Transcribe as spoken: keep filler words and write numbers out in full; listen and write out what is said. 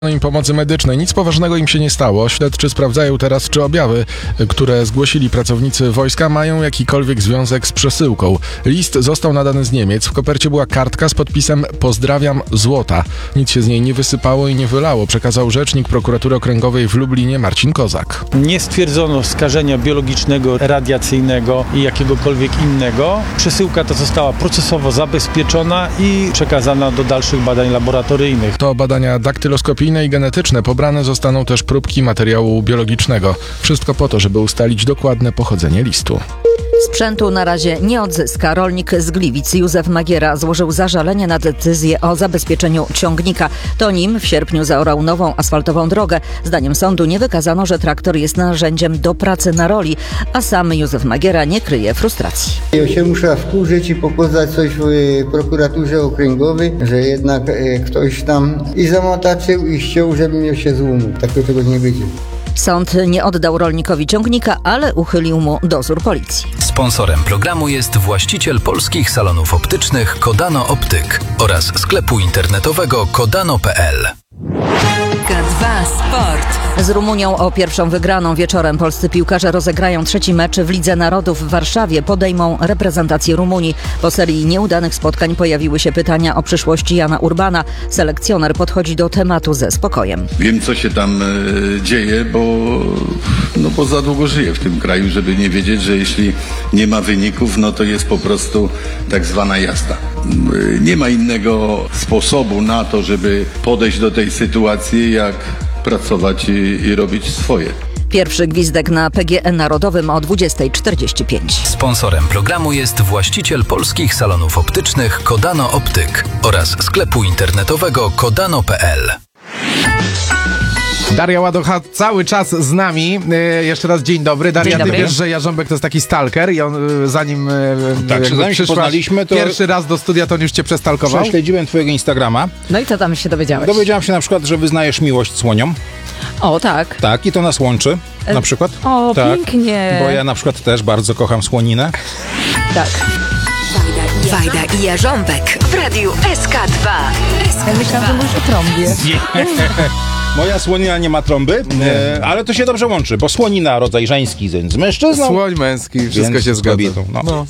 im pomocy medycznej. Nic poważnego im się nie stało. Śledczy sprawdzają teraz, czy objawy, które zgłosili pracownicy wojska, mają jakikolwiek związek z przesyłką. List został nadany z Niemiec. W kopercie była kartka z podpisem „Pozdrawiam, Złota”. Nic się z niej nie wysypało i nie wylało, przekazał rzecznik prokuratury okręgowej w Lublinie Marcin Kozak. Nie stwierdzono skażenia biologicznego, radiacyjnego i jakiegokolwiek innego. Przesyłka ta została procesowo zabezpieczona i przekazana do dalszych badań laboratoryjnych. To badania daktyloskopijne i genetyczne. Pobrane zostaną też próbki materiału biologicznego. Wszystko po to, żeby ustalić dokładne pochodzenie listu. Sprzętu na razie nie odzyska. Rolnik z Gliwic Józef Magiera złożył zażalenie na decyzję o zabezpieczeniu ciągnika. To nim w sierpniu zaorał nową asfaltową drogę. Zdaniem sądu nie wykazano, że traktor jest narzędziem do pracy na roli, a sam Józef Magiera nie kryje frustracji. Ja się muszę wkurzyć i pokazać coś w prokuraturze okręgowej, że jednak ktoś tam i zamotaczył i ściął, żeby mnie się złumił. Takiego tego nie będzie. Sąd nie oddał rolnikowi ciągnika, ale uchylił mu dozór policji. Sponsorem programu jest właściciel polskich salonów optycznych Kodano Optyk oraz sklepu internetowego kodano kropka p l. K dwa Sport. Z Rumunią o pierwszą wygraną wieczorem polscy piłkarze rozegrają trzeci mecz w Lidze Narodów w Warszawie. Podejmą reprezentację Rumunii. Po serii nieudanych spotkań pojawiły się pytania o przyszłość Jana Urbana. Selekcjoner podchodzi do tematu ze spokojem. Wiem, co się tam e, dzieje, bo, no, bo za długo żyję w tym kraju, żeby nie wiedzieć, że jeśli nie ma wyników, no to jest po prostu tak zwana jazda. Nie ma innego sposobu na to, żeby podejść do tej sytuacji, jak pracować i, i robić swoje. Pierwszy gwizdek na P G E Narodowym o dwudziesta czterdzieści pięć. Sponsorem programu jest właściciel polskich salonów optycznych Kodano Optyk oraz sklepu internetowego kodano kropka p l. Daria Ładocha cały czas z nami. E, jeszcze raz dzień dobry. Daria, Dzień dobry. ty wiesz, że Jarząbek to jest taki stalker i on e, zanim, e, Tak, jakby zanim się poznaliśmy, to pierwszy raz do studia, to on już cię przestalkował. Prześledziłem twojego Instagrama. No i co tam się dowiedziałeś? Dowiedziałam się na przykład, że wyznajesz miłość słoniom. O, tak. Tak, i to nas łączy. E, Na przykład. O, tak, pięknie. Bo ja na przykład też bardzo kocham słoninę. Tak. Wajda i Jarząbek w radiu S K dwa. Ja myślałam, że mówisz o trąbie. Moja słonina nie ma trąby, e, ale to się dobrze łączy, bo słonina rodzaj żeński z mężczyzną. Słoń męski, wszystko Więc się z zgadza. kobietą, no. No.